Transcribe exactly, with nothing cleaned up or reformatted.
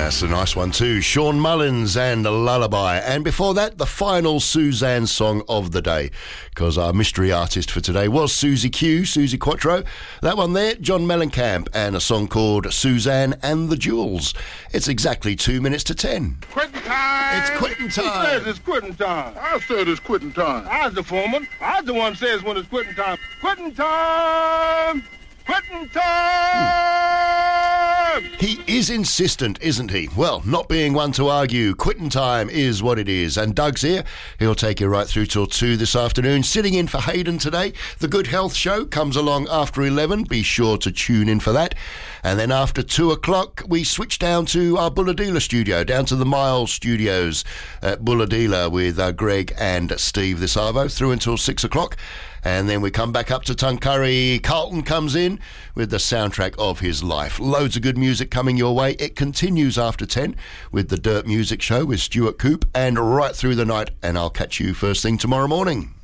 That's a nice one too. Sean Mullins and Lullaby. And before that, the final Suzanne song of the day, because our mystery artist for today was Susie Q, Susie Quattro. That one there, John Mellencamp, and a song called Suzanne and the Jewels. It's exactly two minutes to ten. Quitting time! It's quitting time! Who says it's quitting time? I said it's quitting time. I was the foreman. I was the one who says when it's quitting time. Quitting time! Quitting time! He is insistent, isn't he? Well, not being one to argue, quitting time is what it is. And Doug's here. He'll take you right through till two this afternoon. Sitting in for Hayden today. The Good Health Show comes along after eleven. Be sure to tune in for that. And then after two o'clock, we switch down to our Bulladila studio, down to the Miles Studios at Bulladila with uh, Greg and Steve this arvo, through until six o'clock. And then we come back up to Tuncurry. Carlton comes in with the soundtrack of his life. Loads of good music coming your way. It continues after ten with the Dirt Music Show with Stuart Coop and right through the night. And I'll catch you first thing tomorrow morning.